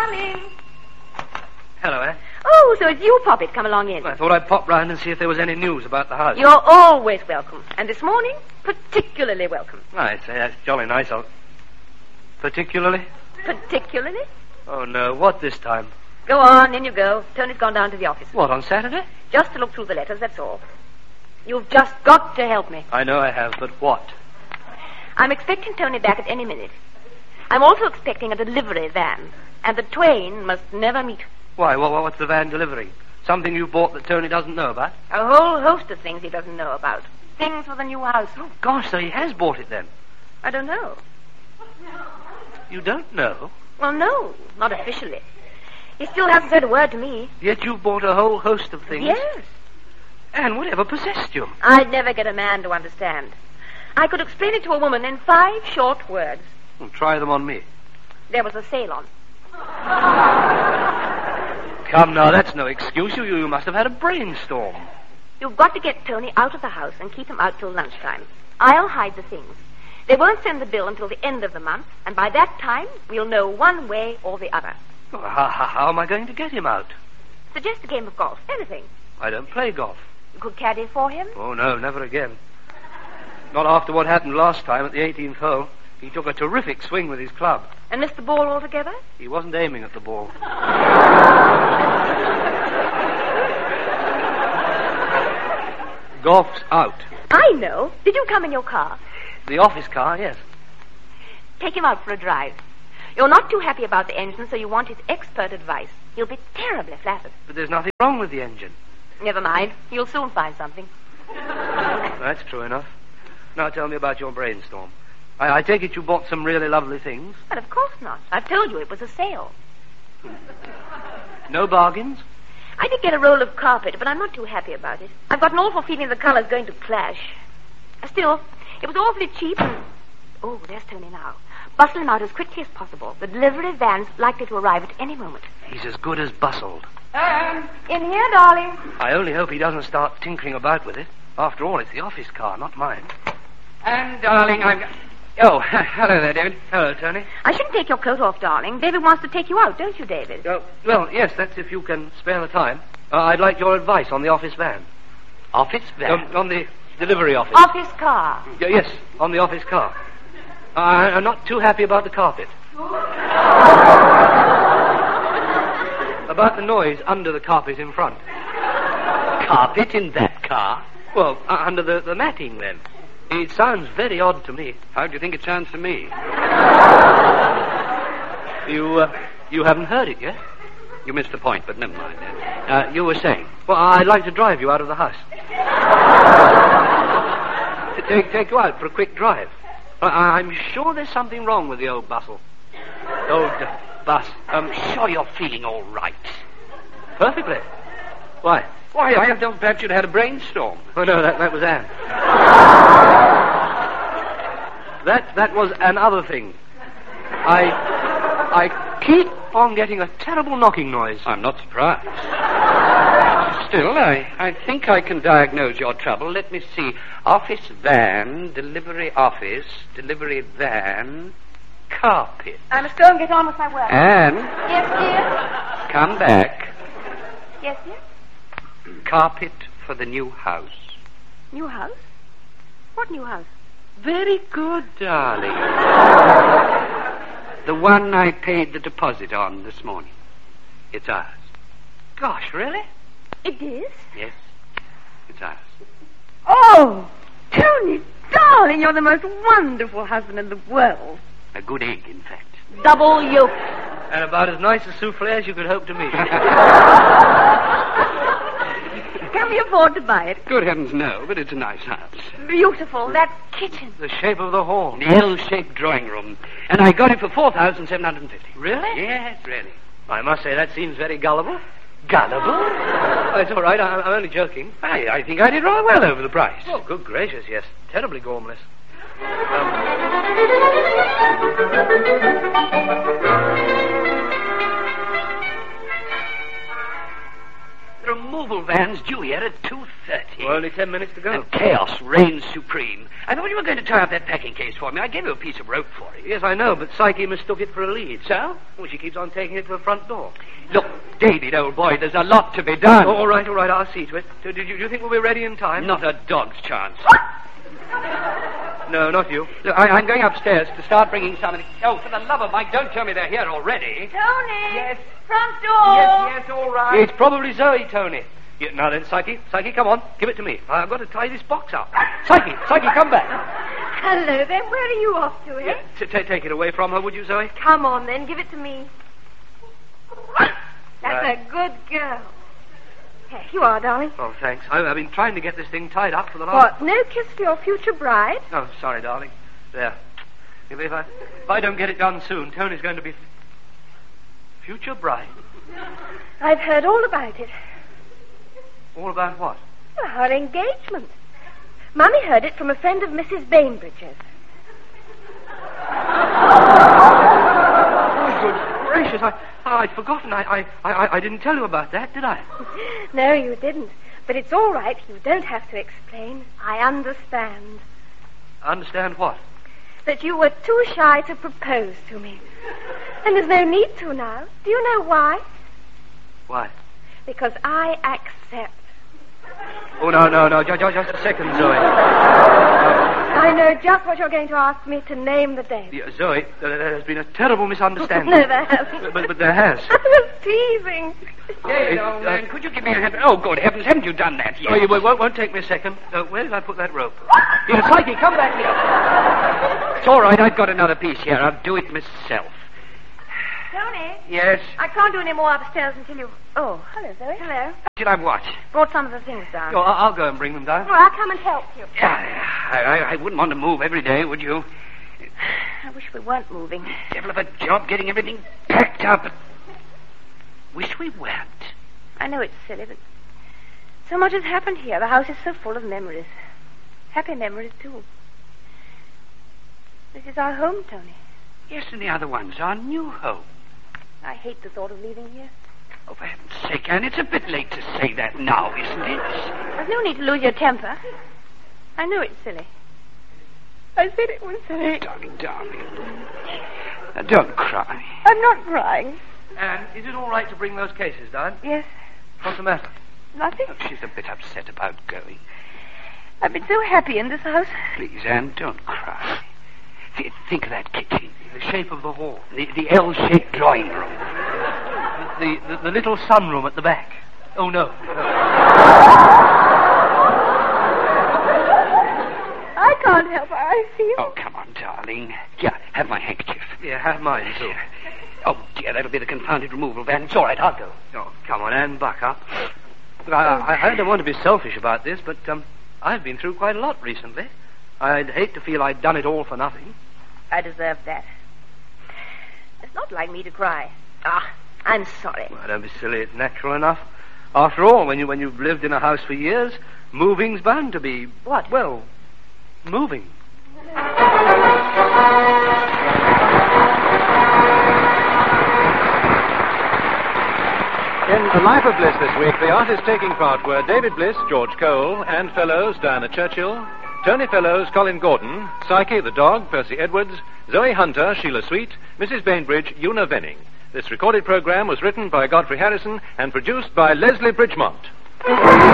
darling. Hello, Anne. Oh, so it's you, Poppet. Come along in. I thought I'd pop round and see if there was any news about the house. You're always welcome. And this morning, particularly welcome. I say, that's jolly nice. Particularly? Particularly? Oh, no. What this time? Go on, in you go. Tony's gone down to the office. What, on Saturday? Just to look through the letters, that's all. You've just got to help me. I know I have, but what? I'm expecting Tony back at any minute. I'm also expecting a delivery van. And the twain must never meet. Why? What's the van delivering? Something you bought that Tony doesn't know about? A whole host of things he doesn't know about. Things for the new house. Oh, gosh, so he has bought it then? I don't know. You don't know? Well, no, not officially. He still hasn't said a word to me. Yet you've bought a whole host of things? Yes. And whatever possessed you? I'd never get a man to understand. I could explain it to a woman in 5 short words. Well, try them on me. There was a sale on. Come now, that's no excuse. You must have had a brainstorm. You've got to get Tony out of the house and keep him out till lunchtime. I'll hide the things. They won't send the bill until the end of the month, and by that time, we'll know one way or the other. Well, how am I going to get him out? Suggest a game of golf. Anything. I don't play golf. You could caddy for him? Oh, no, never again. Not after what happened last time at the 18th hole. He took a terrific swing with his club. And missed the ball altogether? He wasn't aiming at the ball. Golf's out. I know. Did you come in your car? The office car, yes. Take him out for a drive. You're not too happy about the engine, so you want his expert advice. He'll be terribly flattered. But there's nothing wrong with the engine. Never mind. You'll soon find something. That's true enough. Now tell me about your brainstorm. I take it you bought some really lovely things. But of course not. I've told you it was a sale. No bargains? I did get a roll of carpet, but I'm not too happy about it. I've got an awful feeling the color's going to clash. Still, it was awfully cheap and... Oh, there's Tony now. Bustle him out as quickly as possible. The delivery van's likely to arrive at any moment. He's as good as bustled. In here, darling. I only hope he doesn't start tinkering about with it. After all, it's the office car, not mine. And, darling, I've got... Oh, hello there, David. Hello, Tony. I shouldn't take your coat off, darling. David wants to take you out, don't you, David? Well, yes, that's if you can spare the time. I'd like your advice on the office van. Office van? On the delivery office. Office car. Yes, on the office car. I'm not too happy about the carpet. About the noise under the carpet in front. Carpet in that car? Well, under the matting, then. It sounds very odd to me. How do you think it sounds to me? You haven't heard it yet? You missed the point, but never mind then. You were saying? Well, I'd like to drive you out of the house. to take you out for a quick drive. I'm sure there's something wrong with the old bustle. Old bus. I'm sure you're feeling all right. Perfectly. Why? Why, I thought perhaps you'd had a brainstorm. Oh, no, that was Anne. That was another thing. I keep on getting a terrible knocking noise. I'm not surprised. Still, I think I can diagnose your trouble. Let me see. Office van, delivery office, delivery van, carpet. I must go and get on with my work. Anne. Yes, dear? Come back. Yes, dear? Carpet for the new house. New house? What new house? Very good, darling. The one I paid the deposit on this morning. It's ours. Gosh, really? It is? Yes, it's ours. Oh, Tony, darling, you're the most wonderful husband in the world. A good egg, in fact. Double yolk. And about as nice a souffle as you could hope to meet. Can we afford to buy it? Good heavens, no, but it's a nice house. Beautiful. That kitchen. The shape of the hall. The L-shaped drawing room. And I got it for $4,750. Really? Yes, really. I must say, that seems very gullible. Gullible? Oh, it's all right. I'm only joking. I think I did rather well over the price. Oh, good gracious, yes. Terribly gormless. The removal removal van's due here at 2:30. Well, only 10 minutes to go. And chaos reigns supreme. I thought you were going to tie up that packing case for me. I gave you a piece of rope for it. Yes, I know, but Psyche mistook it for a lead. So? Well, she keeps on taking it to the front door. Look, David, old boy, there's a lot to be done. Oh, all right, I'll see to it. Do you think we'll be ready in time? Not a dog's chance. No, not you. Look, I'm going upstairs to start bringing some of the... Oh, for the love of Mike, don't tell me they're here already. Tony! Yes? Front door! Yes, all right. It's probably Zoe, Tony. Yeah, now then, Psyche, come on. Give it to me. I've got to tie this box up. Psyche, come back. Hello, then. Where are you off to, eh? Yeah, take it away from her, would you, Zoe? Come on, then. Give it to me. That's Right. a good girl. Here you are, darling. Oh, thanks. I've been trying to get this thing tied up for the last... What, no kiss for your future bride? Oh, sorry, darling. There. If I don't get it done soon, Tony's going to be... future bride? I've heard all about it. All about what? Her engagement. Mummy heard it from a friend of Mrs. Bainbridge's. Oh, good gracious. I'd forgotten. I didn't tell you about that, did I? No, you didn't. But it's all right. You don't have to explain. I understand. Understand what? That you were too shy to propose to me. And there's no need to now. Do you know why? Why? Because I accept. Oh, no. Just a second, Zoe. I know just what you're going to ask me to name the day. Yeah, Zoe, there has been a terrible misunderstanding. No, there hasn't. But there has. I was teasing. David, old man, could you give me a hand? Oh, good heavens, haven't you done that yet? Oh, it won't take me a second. Where did I put that rope? Here, Psyche, come back here. It's all right, I've got another piece here. I'll do it myself. Tony, Yes? I can't do any more upstairs until you... Oh, hello, Zoe. Hello. Did I what? Brought some of the things down. Oh, I'll go and bring them down. Well, I'll come and help you. I wouldn't want to move every day, would you? I wish we weren't moving. Devil of a job getting everything packed up. Wish we weren't. I know it's silly, but so much has happened here. The house is so full of memories. Happy memories, too. This is our home, Tony. Yes, and the other one's our new home. I hate the thought of leaving here. Oh, for heaven's sake, Anne, it's a bit late to say that now, isn't it? There's no need to lose your temper. I know it's silly. I said it was silly. Darling. Now, don't cry. I'm not crying. Anne, is it all right to bring those cases down? Yes. What's the matter? Nothing. Look, she's a bit upset about going. I've been so happy in this house. Please, Anne, don't cry. Think of that kitchen. The shape of the hall. The L-shaped drawing room. The little sunroom at the back. Oh, no. I can't help it. I feel... Oh, come on, darling. Here, have my handkerchief. Yeah, have mine, too. Oh, dear, that'll be the confounded removal van. It's all right, I'll go. Oh, come on, Anne, buck up. Look, I don't want to be selfish about this, but I've been through quite a lot recently. I'd hate to feel I'd done it all for nothing. I deserve that. It's not like me to cry. I'm sorry. Well, don't be silly. It's natural enough. After all, when you've lived in a house for years, moving's bound to be... What? Well, moving. In The Life of Bliss this week, the artists taking part were David Bliss, George Cole, Anne Fellows, Diana Churchill, Tony Fellows, Colin Gordon, Psyche the dog, Percy Edwards, Zoe Hunter, Sheila Sweet, Mrs. Bainbridge, Una Venning. This recorded program was written by Godfrey Harrison and produced by Leslie Bridgemont.